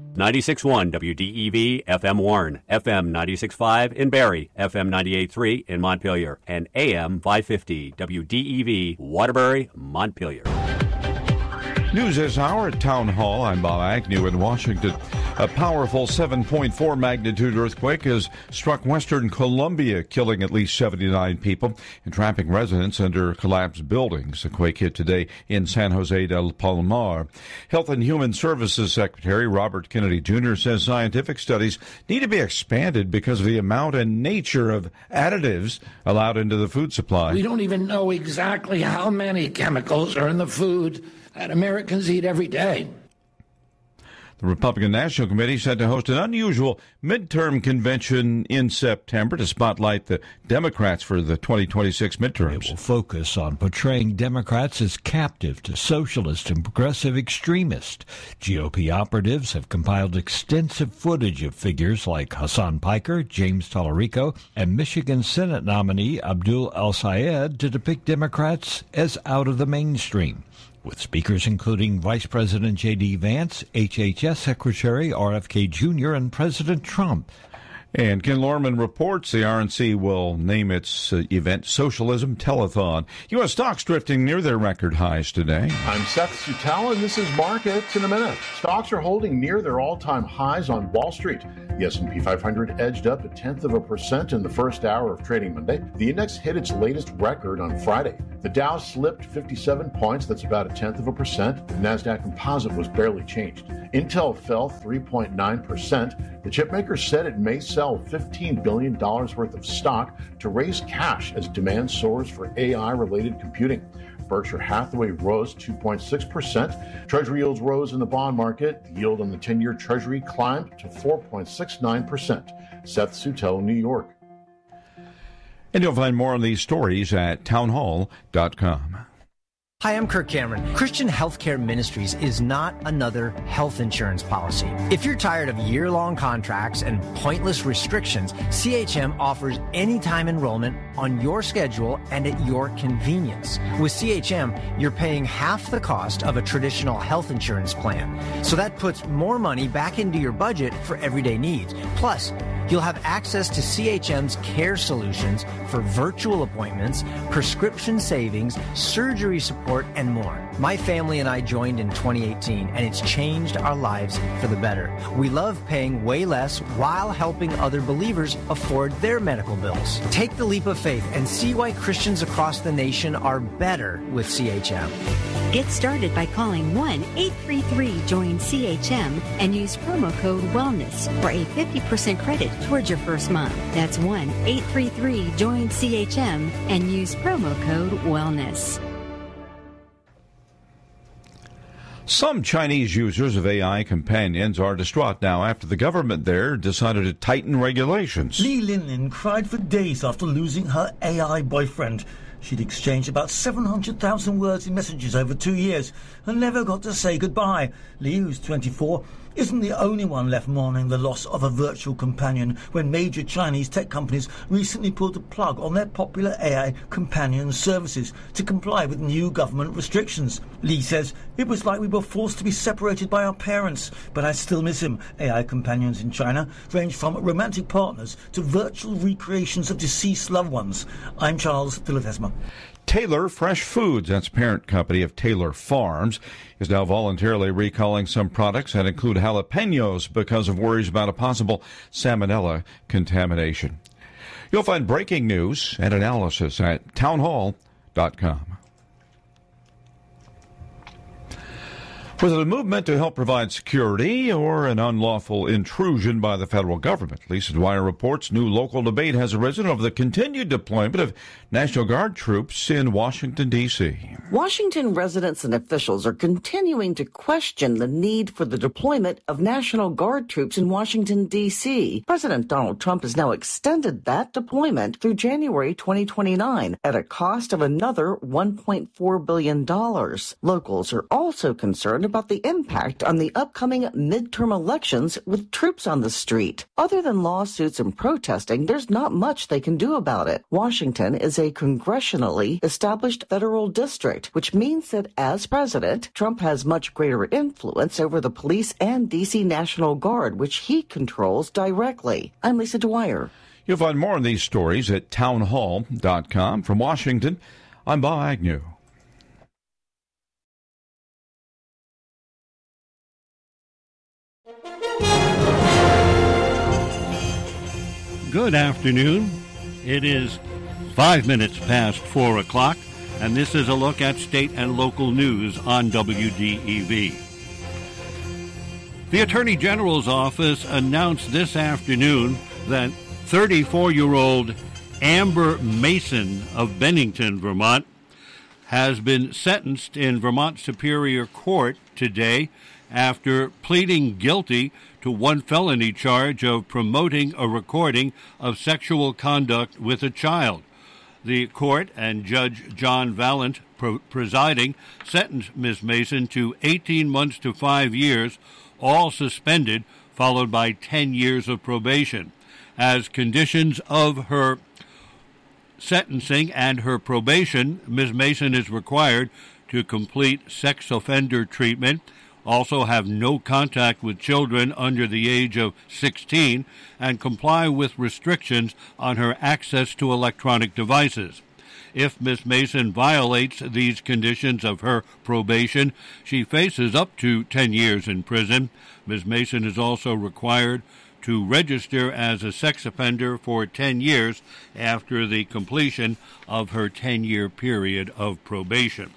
96.1 WDEV FM Warren, FM 96.5 in Barrie, FM 98.3 in Montpelier, and AM 550 WDEV Waterbury, Montpelier. News this hour at Town Hall. I'm Bob Agnew in Washington. A powerful 7.4 magnitude earthquake has struck western Colombia, killing at least 79 people and trapping residents under collapsed buildings. The quake hit today in San Jose del Palmar. Health and Human Services Secretary Robert Kennedy Jr. says scientific studies need to be expanded because of the amount and nature of additives allowed into the food supply. We don't even know exactly how many chemicals are in the food that Americans eat every day. The Republican National Committee set to host an unusual midterm convention in September to spotlight the Democrats for the 2026 midterms. It will focus on portraying Democrats as captive to socialist and progressive extremists. GOP operatives have compiled extensive footage of figures like Hassan Piker, James Tallarico, and Michigan Senate nominee Abdul El-Sayed to depict Democrats as out of the mainstream, with speakers including Vice President J.D. Vance, HHS Secretary RFK Jr., and President Trump. And Ken Lorman reports the RNC will name its event Socialism Telethon. U.S. stocks drifting near their record highs today. I'm Seth Sutell, and this is Markets in a Minute. Stocks are holding near their all-time highs on Wall Street. The S&P 500 edged up 0.1% in the first hour of trading Monday. The index hit its latest record on Friday. The Dow slipped 57 points, that's about 0.1%. The NASDAQ composite was barely changed. Intel fell 3.9%. The chipmaker said it may sell $15 billion worth of stock to raise cash as demand soars for AI-related computing. Berkshire Hathaway rose 2.6%. Treasury yields rose in the bond market. The yield on the 10-year Treasury climbed to 4.69%. Seth Sutell, New York. And you'll find more on these stories at townhall.com. Hi, I'm Kirk Cameron. Christian Healthcare Ministries is not another health insurance policy. If you're tired of year-long contracts and pointless restrictions, CHM offers anytime enrollment on your schedule and at your convenience. With CHM, you're paying half the cost of a traditional health insurance plan. So that puts more money back into your budget for everyday needs. Plus, you'll have access to CHM's care solutions for virtual appointments, prescription savings, surgery support, and more. My family and I joined in 2018, and it's changed our lives for the better. We love paying way less while helping other believers afford their medical bills. Take the leap of faith and see why Christians across the nation are better with CHM. Get started by calling 1-833-JOIN-CHM and use promo code WELLNESS for a 50% credit towards your first month. That's 1-833-JOIN-CHM and use promo code WELLNESS. Some Chinese users of AI companions are distraught now after the government there decided to tighten regulations. Li Linlin cried for days after losing her AI boyfriend. She'd exchanged about 700,000 words in messages over 2 years and never got to say goodbye. Li, who's 24, isn't the only one left mourning the loss of a virtual companion when major Chinese tech companies recently pulled the plug on their popular AI companion services to comply with new government restrictions. Li says, "It was like we were forced to be separated by our parents, but I still miss him." AI companions in China range from romantic partners to virtual recreations of deceased loved ones. I'm Charles Philathesma. Taylor Fresh Foods, that's parent company of Taylor Farms, is now voluntarily recalling some products that include jalapenos because of worries about a possible salmonella contamination. You'll find breaking news and analysis at townhall.com. Was it a movement to help provide security or an unlawful intrusion by the federal government? Lisa Dwyer reports new local debate has arisen over the continued deployment of National Guard troops in Washington, D.C. Washington residents and officials are continuing to question the need for the deployment of National Guard troops in Washington, D.C. President Donald Trump has now extended that deployment through January 2029 at a cost of another $1.4 billion. Locals are also concerned about the impact on the upcoming midterm elections with troops on the street. Other than lawsuits and protesting, there's not much they can do about it. Washington is a congressionally established federal district, which means that as president, Trump has much greater influence over the police and D.C. National Guard, which he controls directly. I'm Lisa Dwyer. You'll find more of these stories at townhall.com. From Washington, I'm Bob Agnew. Good afternoon. It is 5 minutes past 4 o'clock, and this is a look at state and local news on WDEV. The Attorney General's office announced this afternoon that 34-year-old Amber Mason of Bennington, Vermont, has been sentenced in Vermont Superior Court today after pleading guilty to one felony charge of promoting a recording of sexual conduct with a child. The court and Judge John Vallant presiding sentenced Ms. Mason to 18 months to 5 years, all suspended, followed by 10 years of probation. As conditions of her sentencing and her probation, Ms. Mason is required to complete sex offender treatment, also have no contact with children under the age of 16, and comply with restrictions on her access to electronic devices. If Ms. Mason violates these conditions of her probation, she faces up to 10 years in prison. Ms. Mason is also required to register as a sex offender for 10 years after the completion of her 10-year period of probation.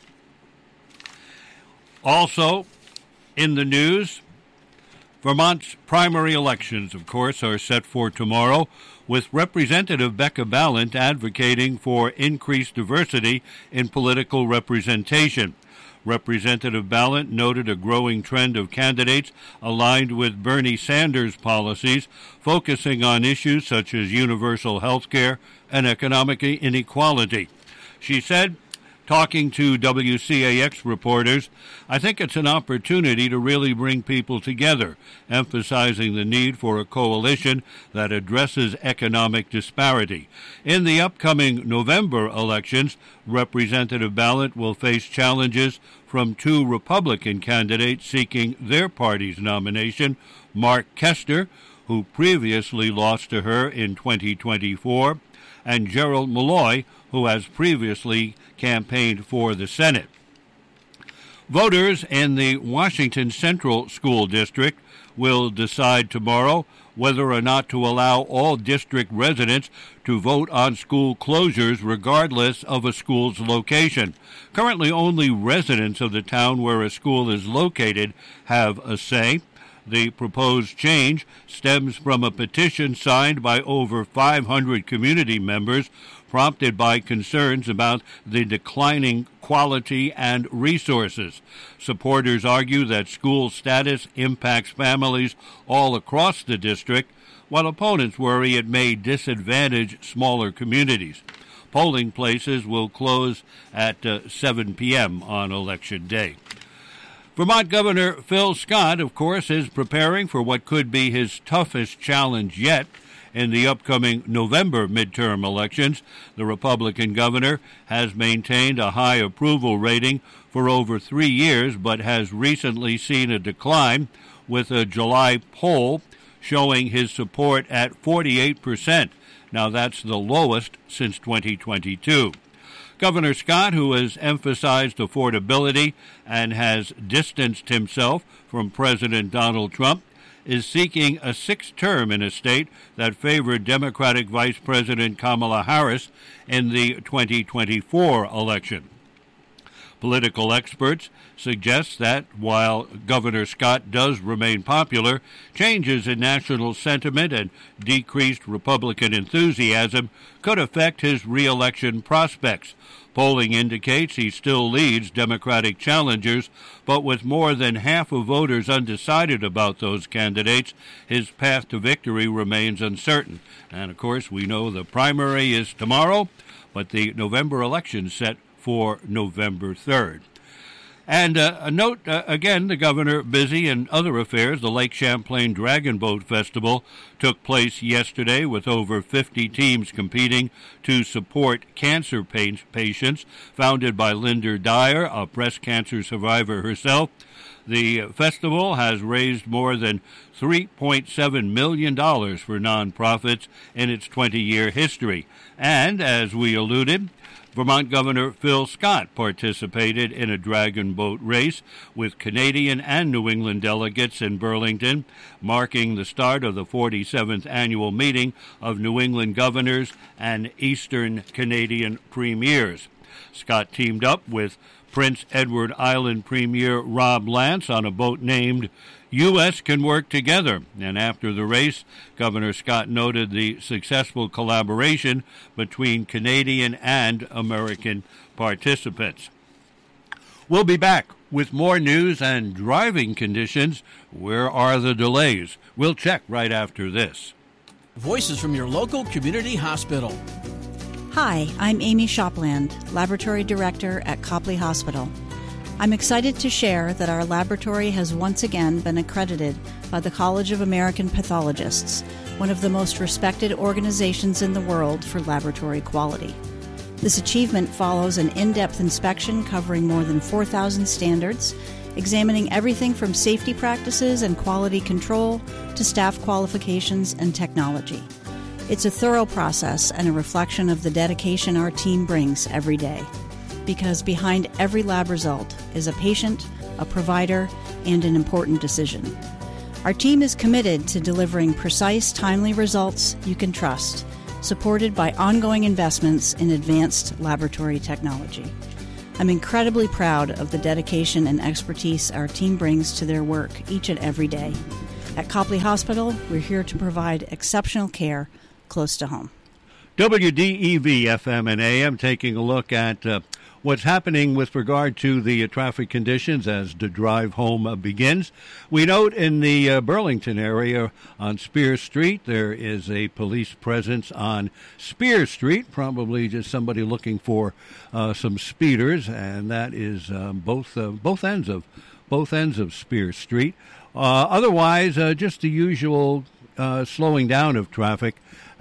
Also, in the news, Vermont's primary elections, of course, are set for tomorrow, with Representative Becca Balint advocating for increased diversity in political representation. Representative Balint noted a growing trend of candidates aligned with Bernie Sanders' policies, focusing on issues such as universal health care and economic inequality. She said, talking to WCAX reporters, "I think it's an opportunity to really bring people together, emphasizing the need for a coalition that addresses economic disparity. In the upcoming November elections, Representative Balint will face challenges from two Republican candidates seeking their party's nomination, Mark Kester, who previously lost to her in 2024, and Gerald Malloy, who has previously campaigned for the Senate. Voters in the Washington Central School District will decide tomorrow whether or not to allow all district residents to vote on school closures regardless of a school's location. Currently, only residents of the town where a school is located have a say. The proposed change stems from a petition signed by over 500 community members, prompted by concerns about the declining quality and resources. Supporters argue that school status impacts families all across the district, while opponents worry it may disadvantage smaller communities. Polling places will close at 7 p.m. on Election Day. Vermont Governor Phil Scott, of course, is preparing for what could be his toughest challenge yet in the upcoming November midterm elections. The Republican governor has maintained a high approval rating for over 3 years, but has recently seen a decline, with a July poll showing his support at 48%. Now, that's the lowest since 2022. Governor Scott, who has emphasized affordability and has distanced himself from President Donald Trump, is seeking a sixth term in a state that favored Democratic Vice President Kamala Harris in the 2024 election. Political experts suggest that while Governor Scott does remain popular, changes in national sentiment and decreased Republican enthusiasm could affect his re-election prospects. Polling indicates he still leads Democratic challengers, but with more than half of voters undecided about those candidates, his path to victory remains uncertain. And, of course, we know the primary is tomorrow, but the November election set for November 3rd. And a note, again, the governor busy in other affairs. The Lake Champlain Dragon Boat Festival took place yesterday with over 50 teams competing to support cancer patients, founded by Linda Dyer, a breast cancer survivor herself. The festival has raised more than $3.7 million for nonprofits in its 20-year history. And, as we alluded, Vermont Governor Phil Scott participated in a dragon boat race with Canadian and New England delegates in Burlington, marking the start of the 47th annual meeting of New England governors and Eastern Canadian premiers. Scott teamed up with Prince Edward Island Premier Rob Lance on a boat named U.S. Can Work Together. And after the race, Governor Scott noted the successful collaboration between Canadian and American participants. We'll be back with more news and driving conditions. Where are the delays? We'll check right after this. Voices from your local community hospital. Hi, I'm Amy Shopland, Laboratory Director at Copley Hospital. I'm excited to share that our laboratory has once again been accredited by the College of American Pathologists, one of the most respected organizations in the world for laboratory quality. This achievement follows an in-depth inspection covering more than 4,000 standards, examining everything from safety practices and quality control to staff qualifications and technology. It's a thorough process and a reflection of the dedication our team brings every day. Because behind every lab result is a patient, a provider, and an important decision. Our team is committed to delivering precise, timely results you can trust, supported by ongoing investments in advanced laboratory technology. I'm incredibly proud of the dedication and expertise our team brings to their work each and every day. At Copley Hospital, we're here to provide exceptional care close to home. WDEV FM and AM taking a look at what's happening with regard to the traffic conditions as the drive home begins. We note in the Burlington area on Spear Street, there is a police presence on Spear Street, probably just somebody looking for some speeders, and that is both ends of Spear Street. Otherwise, just the usual slowing down of traffic.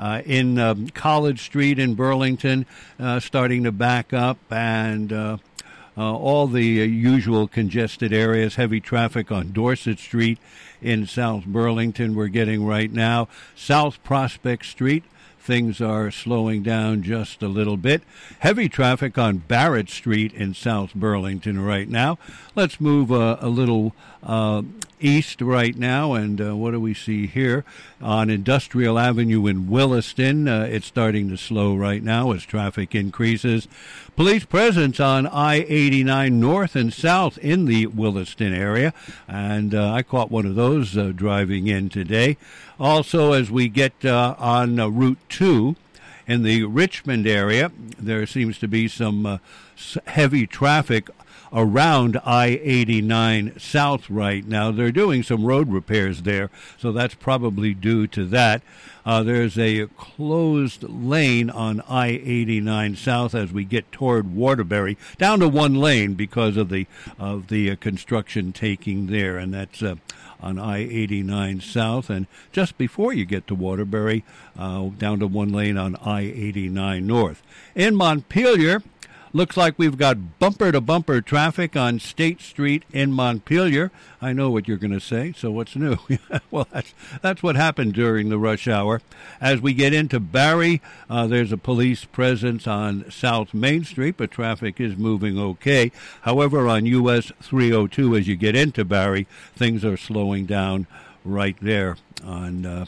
In College Street in Burlington, starting to back up, and all the usual congested areas. Heavy traffic on Dorset Street in South Burlington we're getting right now. South Prospect Street, things are slowing down just a little bit. Heavy traffic on Barrett Street in South Burlington right now. Let's move a little east right now, and what do we see here? On Industrial Avenue in Williston, it's starting to slow right now as traffic increases. Police presence on I-89 north and south in the Williston area, and I caught one of those driving in today. Also, as we get on Route 2 in the Richmond area, there seems to be some heavy traffic around I-89 south right now. They're doing some road repairs there, so that's probably due to that. There's a closed lane on I-89 south as we get toward Waterbury, down to one lane because of the construction taking there, and that's on I-89 south. And just before you get to Waterbury, down to one lane on I-89 north. In Montpelier, looks like we've got bumper-to-bumper traffic on State Street in Montpelier. I know what you're going to say, so what's new? Well, that's what happened during the rush hour. As we get into Barrie, there's a police presence on South Main Street, but traffic is moving okay. However, on US 302, as you get into Barrie, things are slowing down right there on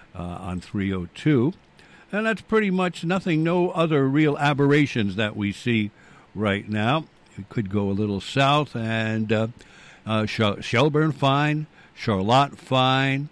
302. And that's pretty much nothing, no other real aberrations that we see right now. It could go a little south, and Shelburne fine, Charlotte fine.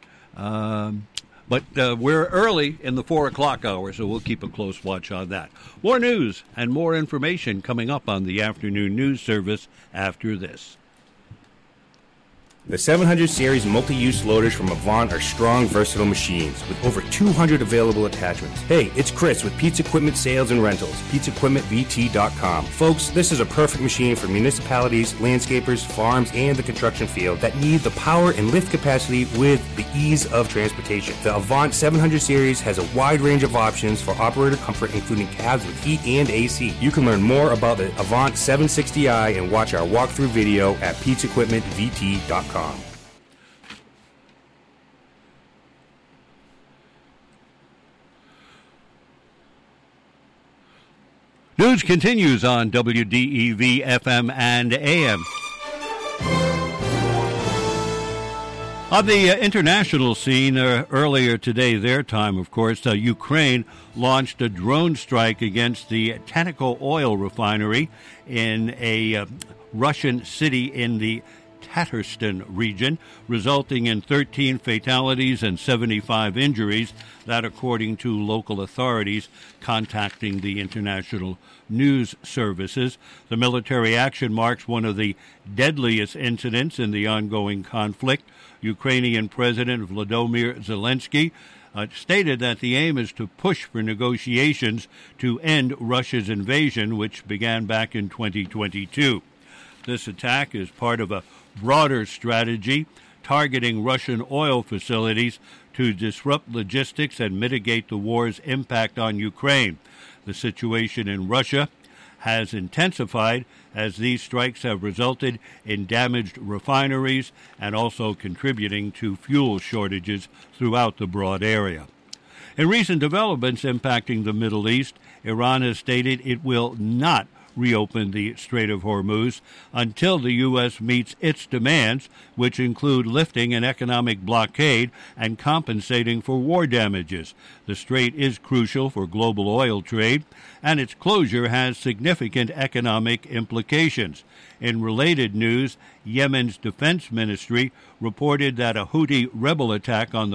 But we're early in the 4 o'clock hour, so we'll keep a close watch on that. More news and more information coming up on the afternoon news service after this. The 700 series multi-use loaders from Avant are strong, versatile machines with over 200 available attachments. Hey, it's Chris with Pete's Equipment Sales and Rentals, Pete'sEquipmentVT.com. Folks, this is a perfect machine for municipalities, landscapers, farms, and the construction field that need the power and lift capacity with the ease of transportation. The Avant 700 series has a wide range of options for operator comfort, including cabs with heat and AC. You can learn more about the Avant 760i and watch our walkthrough video at Pete'sEquipmentVT.com. News continues on WDEV FM and AM. On the international scene, earlier today, their time, of course, Ukraine launched a drone strike against the Tenneco oil refinery in a Russian city in the Tatarstan region, resulting in 13 fatalities and 75 injuries. That, according to local authorities contacting the international news services. The military action marks one of the deadliest incidents in the ongoing conflict. Ukrainian President Volodymyr Zelensky stated that the aim is to push for negotiations to end Russia's invasion, which began back in 2022. This attack is part of a broader strategy targeting Russian oil facilities to disrupt logistics and mitigate the war's impact on Ukraine. The situation in Russia has intensified as these strikes have resulted in damaged refineries and also contributing to fuel shortages throughout the broad area. In recent developments impacting the Middle East, Iran has stated it will not reopen the Strait of Hormuz until the U.S. meets its demands, which include lifting an economic blockade and compensating for war damages. The strait is crucial for global oil trade, and its closure has significant economic implications. In related news, Yemen's defense ministry reported that a Houthi rebel attack on the